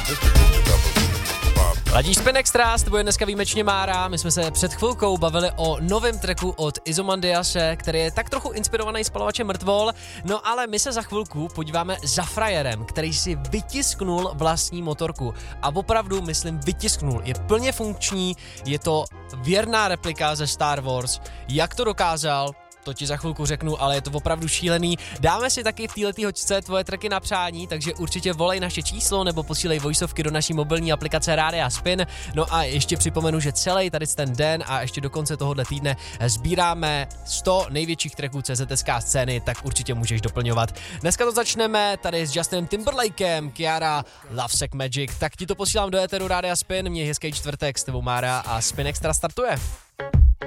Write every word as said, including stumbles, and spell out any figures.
Ladíš Spin Extra, s tebou je dneska výjimečně Mára. My jsme se před chvilkou bavili o novém tracku od Izomandiase, který je tak trochu inspirovaný spalovačem mrtvol. No ale my se za chvilku podíváme za frajerem, který si vytisknul vlastní motorku. A opravdu, myslím, vytisknul. Je plně funkční, je to věrná replika ze Star Wars. Jak to dokázal? To ti za chvilku řeknu, ale je to opravdu šílený. Dáme si taky v této hoďce tvoje tracky na přání, takže určitě volej naše číslo nebo posílej voiceovky do naší mobilní aplikace Rádia Spin. No a ještě připomenu, že celý tady ten den a ještě do konce tohohle týdne sbíráme sto největších tracků C Z S K scény, tak určitě můžeš doplňovat. Dneska to začneme tady s Justinem Timberlakem, Kiara, Lovesick Magic, tak ti to posílám do éteru Rádia Spin. Měj hezký čtvrtek, s tebou Mára a Spin Extra startuje.